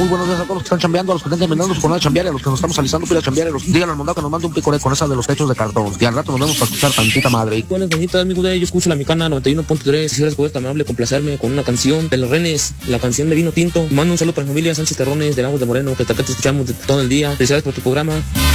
Muy buenos días a todos los que están chambeando, a los que están terminando su jornada de chambear, a los que nos estamos alisando para ir a chambear, a los díganle al mandado que nos mande un picoré con esa de los techos de cartón. Y al rato nos vemos para escuchar tantita madre. Buenas noches, amigos de Yo Escucho la Mexicana 91.3. Quisiera tan amable complacerme con una canción de los Renes, la canción de Vino Tinto. Mando un saludo para mi familia Sánchez Terrones de Lagos de Moreno, que te escuchamos todo el día. Felicidades por tu programa.